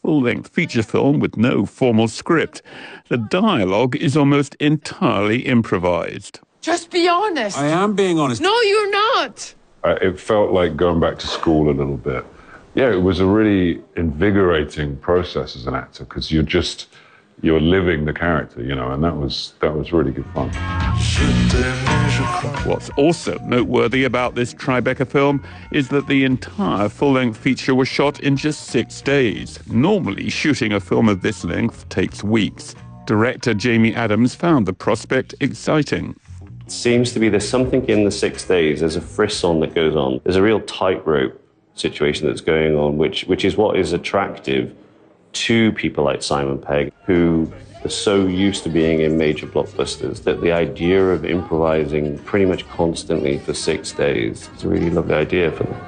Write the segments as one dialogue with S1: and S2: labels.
S1: full-length feature film with no formal script. The dialogue is almost entirely improvised.
S2: Just be honest.
S3: I am being honest.
S2: No, you're not.
S4: It felt like going back to school a little bit. Yeah, it was a really invigorating process as an actor because you're living the character, you know, and that was really good fun.
S1: What's also noteworthy about this Tribeca film is that the entire full-length feature was shot in just 6 days. Normally, shooting a film of this length takes weeks. Director Jamie Adams found the prospect exciting.
S5: It seems to be there's something in the 6 days, there's a frisson that goes on. There's a real tightrope situation that's going on, which is what is attractive to people like Simon Pegg, who are so used to being in major blockbusters, that the idea of improvising pretty much constantly for 6 days is a really lovely idea for them.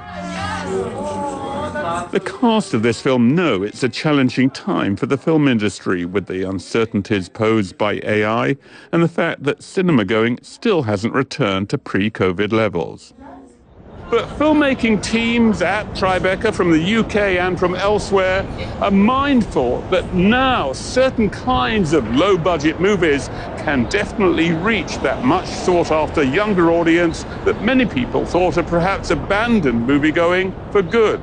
S1: The cast of this film know it's a challenging time for the film industry, with the uncertainties posed by AI and the fact that cinema-going still hasn't returned to pre-COVID levels. But filmmaking teams at Tribeca from the UK and from elsewhere are mindful that now certain kinds of low-budget movies can definitely reach that much sought-after younger audience that many people thought had perhaps abandoned moviegoing for good.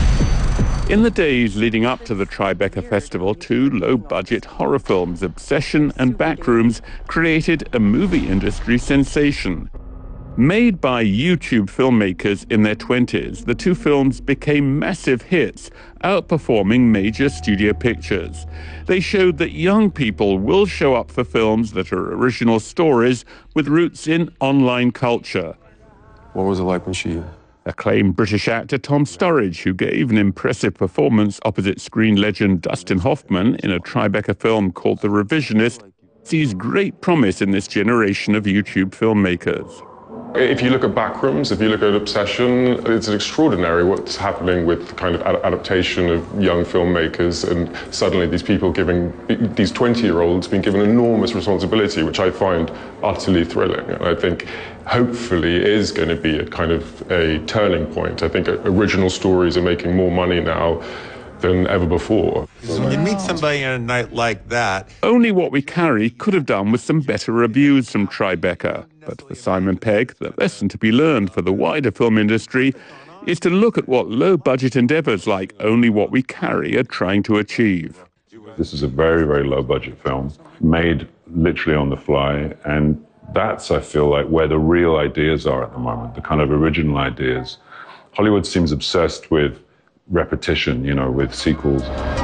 S1: In the days leading up to the Tribeca Festival, 2 low-budget horror films, Obsession and Backrooms, created a movie industry sensation. Made by YouTube filmmakers in their 20s, the 2 films became massive hits, outperforming major studio pictures. They showed that young people will show up for films that are original stories with roots in online culture.
S3: What was it like when she...
S1: Acclaimed British actor Tom Sturridge, who gave an impressive performance opposite screen legend Dustin Hoffman in a Tribeca film called The Revisionist, sees great promise in this generation of YouTube filmmakers.
S6: If you look at Backrooms, if you look at Obsession, it's extraordinary what's happening with the kind of adaptation of young filmmakers, and suddenly these people these 20-year-olds being given enormous responsibility, which I find utterly thrilling. And I think hopefully is going to be a kind of a turning point. I think original stories are making more money now than ever before.
S7: When you meet somebody on a night like that...
S1: Only What We Carry could have done with some better reviews from Tribeca. But for Simon Pegg, the lesson to be learned for the wider film industry is to look at what low-budget endeavours like Only What We Carry are trying to achieve.
S4: This is a very, very low-budget film, made literally on the fly, and that's, I feel like, where the real ideas are at the moment, the kind of original ideas. Hollywood seems obsessed with repetition, you know, with sequels.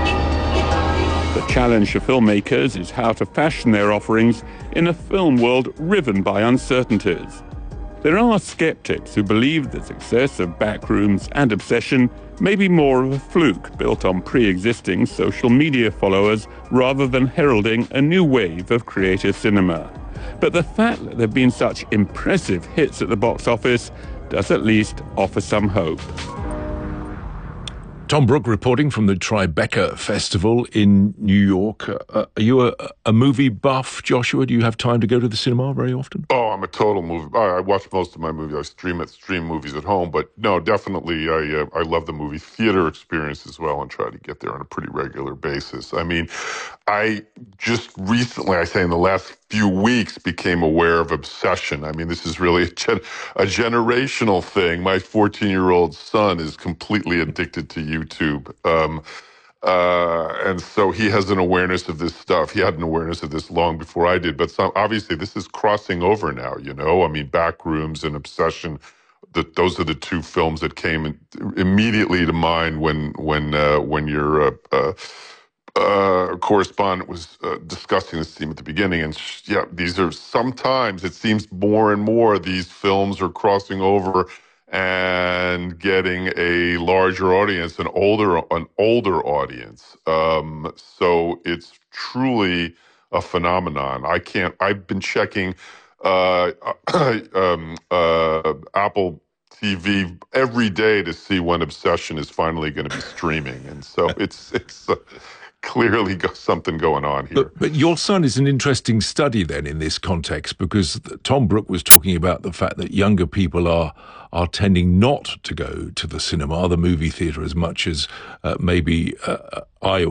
S1: The challenge for filmmakers is how to fashion their offerings in a film world riven by uncertainties. There are skeptics who believe the success of Backrooms and Obsession may be more of a fluke built on pre-existing social media followers rather than heralding a new wave of creative cinema. But the fact that there have been such impressive hits at the box office does at least offer some hope.
S8: Tom Brook reporting from the Tribeca Festival in New York. Are you a movie buff, Joshua? Do you have time to go to the cinema very often?
S9: Oh, I'm a total movie. I watch most of my movies. I stream movies at home, but no, definitely I love the movie theater experience as well and try to get there on a pretty regular basis. I mean, I just recently, I say in the last few weeks, became aware of Obsession. I mean, this is really a generational thing. My 14-year-old son is completely addicted to YouTube. And so he has an awareness of this stuff. He had an awareness of this long before I did. But obviously, this is crossing over now, you know? I mean, Backrooms and Obsession, those are the 2 films that came immediately to mind when your correspondent was discussing this theme at the beginning. And yeah, these are sometimes, it seems more and more, these films are crossing over and getting a larger audience, an older audience. So it's truly a phenomenon. I've been checking Apple TV every day to see when Obsession is finally going to be streaming. And so it's clearly got something going on here.
S8: But your son is an interesting study then in this context, because Tom Brook was talking about the fact that younger people are tending not to go to the cinema, the movie theatre, as much as maybe I